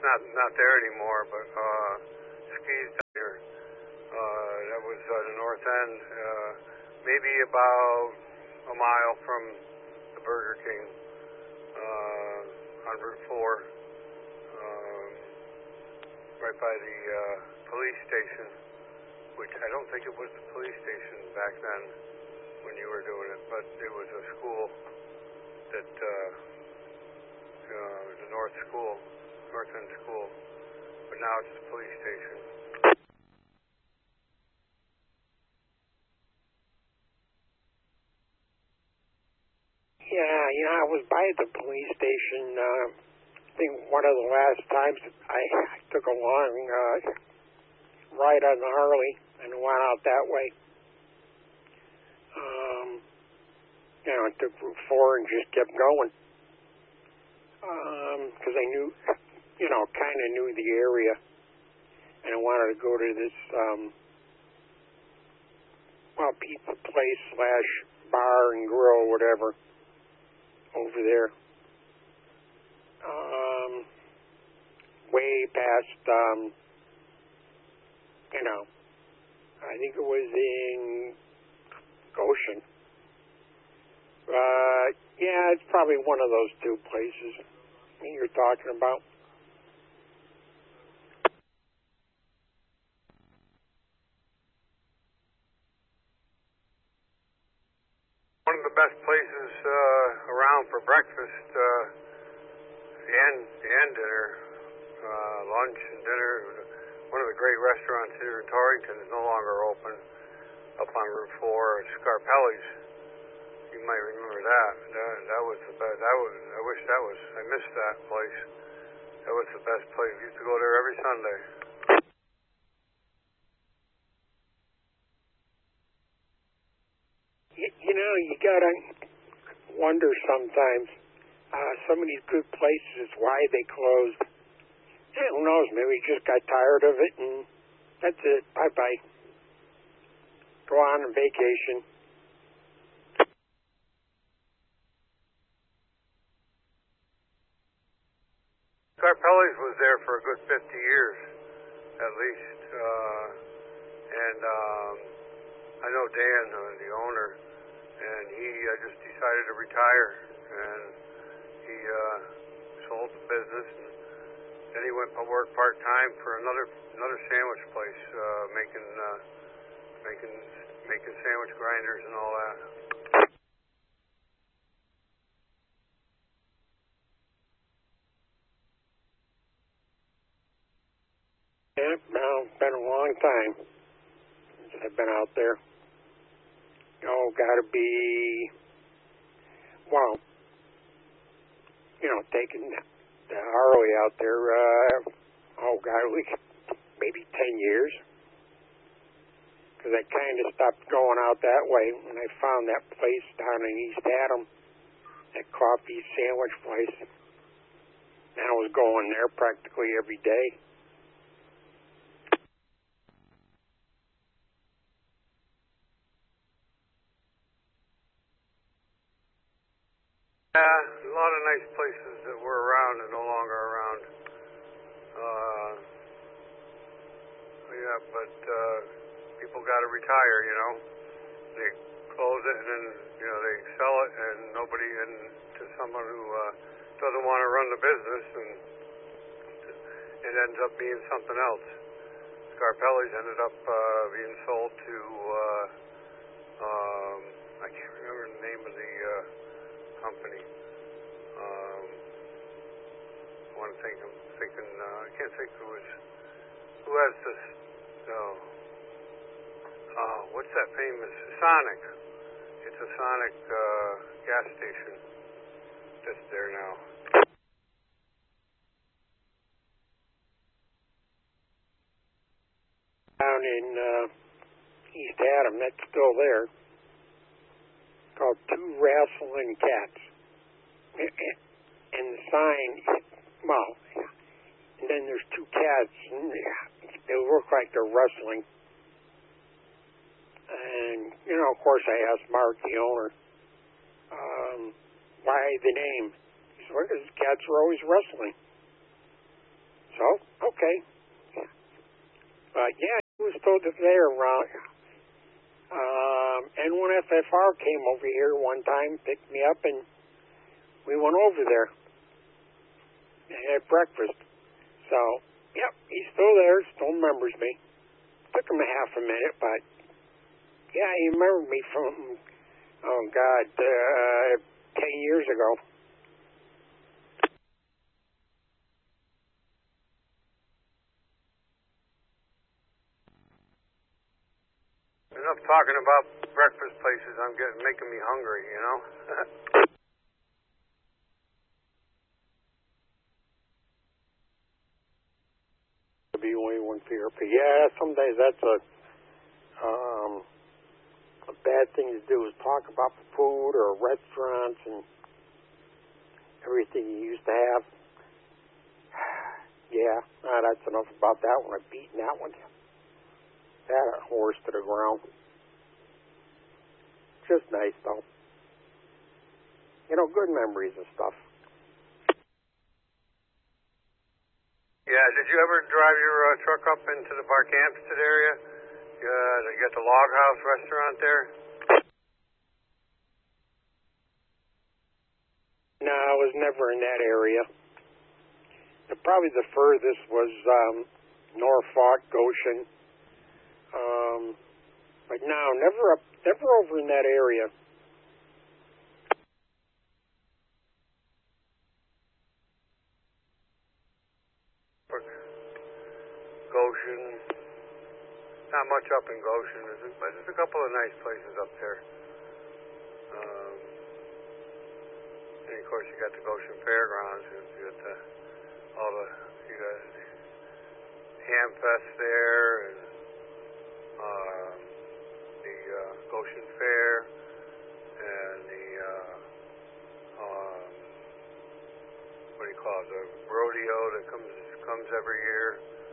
not there anymore, but Skis down here. That was the north end, maybe about a mile from the Burger King on Route 4, right by the police station, which I don't think it was the police station back then when you were doing it, but it was a school that the North End School, but now it's the police station. Yeah, I was by the police station. I think one of the last times I took a long ride on the Harley and went out that way. I took Route 4 and just kept going. Because I knew, kind of knew the area. And I wanted to go to this, pizza place / bar and grill, whatever, over there. Way past, I think it was in Goshen. Yeah, it's probably one of those two places you're talking about. One of the best places around for breakfast and dinner, lunch and dinner. One of the great restaurants here in Torrington is no longer open, up on Route 4, Scarpelli's. You might remember that. That was the best. I missed that place. That was the best place. We used to go there every Sunday. You gotta wonder sometimes, some of these good places, why they closed. Who knows, maybe we just got tired of it and that's it. Bye-bye. Go on vacation. Scarpelli's was there for a good 50 years, at least. And I know Dan, the owner, and he just decided to retire. And he sold the business. And then he went to work part-time for another sandwich place, making sandwich grinders and all that. Yeah, now it's been a long time since I've been out there. Gotta be, taking the Harley out there, maybe 10 years. Because I kind of stopped going out that way when I found that place down in East Adam, that coffee sandwich place. And I was going there practically every day. A lot of nice places that were around and no longer around. But people got to retire, They close it and then, they sell it and to someone who doesn't want to run the business, and it ends up being something else. Scarpelli's ended up being sold to, I can't remember the name of the company. I'm thinking, I can't think who has this, what's that famous, Sonic. It's a Sonic gas station that's there now. Down in East Adam, that's still there, called Two Wrestling Cats. And the sign, and then there's two cats, and they look like they're wrestling. And, of course, I asked Mark, the owner, why the name? He said, because cats are always wrestling. So, okay. But yeah, he was still there around. N1FFR came over here one time, picked me up, and we went over there and had breakfast. So, yep, he's still there, still remembers me. Took him a half a minute, but yeah, he remembered me from, 10 years ago. Enough talking about breakfast places. I'm making me hungry, you know. WA1PRP. Yeah, some days that's a bad thing to do is talk about the food or restaurants and everything you used to have. Yeah, that's enough about that one. I've beaten that one. That a horse to the ground. Just nice, though. You know, good memories and stuff. Yeah, did you ever drive your truck up into the Barkhamsted area? You got the Log House restaurant there? No, I was never in that area. Probably the furthest was Norfolk, Goshen. But no, never over in that area. Goshen, not much up in Goshen, but there's a couple of nice places up there. And of course, you got the Goshen Fairgrounds. You got you got Hamfest there, and the Goshen Fair, and the what do you call it? The rodeo that comes every year.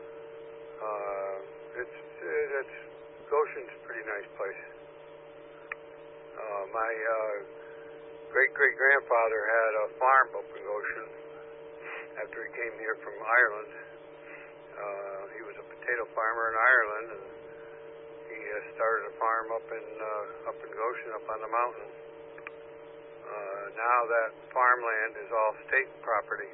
It's Goshen's a pretty nice place. My great-great-grandfather had a farm up in Goshen after he came here from Ireland. He was a potato farmer in Ireland, and he started a farm up in Goshen, up on the mountain. Now that farmland is all state property.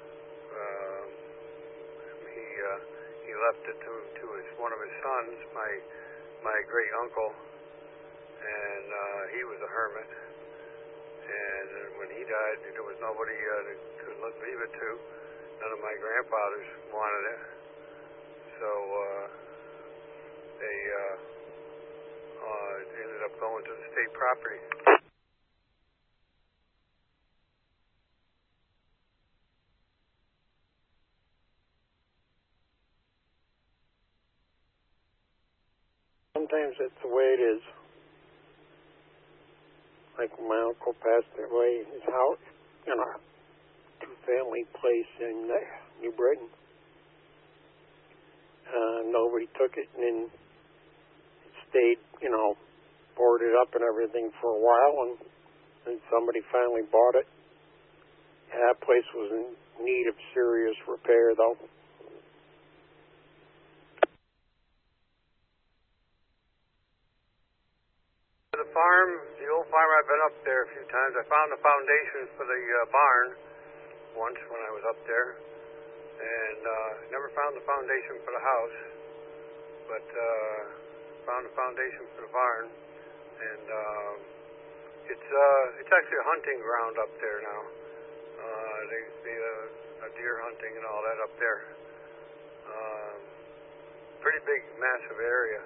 He left it to one of his sons, my great uncle, and he was a hermit. And when he died, there was nobody to leave it to. None of my grandfathers wanted it, so they ended up going to the state property. Sometimes that's the way it is. Like when my uncle passed away, his house, two-family place in New Britain. Nobody took it, and then it stayed, boarded up and everything for a while, and then somebody finally bought it. And that place was in need of serious repair, though. The old farm, I've been up there a few times. I found the foundation for the barn once when I was up there, and never found the foundation for the house, but found the foundation for the barn, and it's actually a hunting ground up there now. They deer hunting and all that up there. Pretty big, massive area.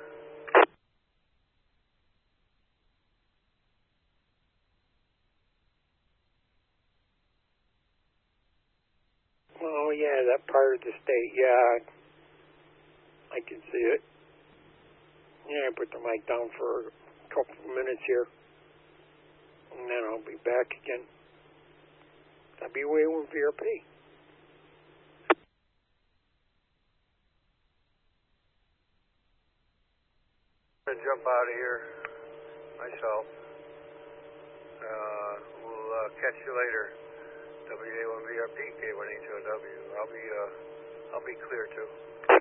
Oh, yeah, that part of the state, yeah, I can see it. Yeah, I put the mic down for a couple of minutes here, and then I'll be back again. WA1VRP. I'm going to jump out of here myself. We'll catch you later. WA1VRP, K1HOW. I'll be clear too.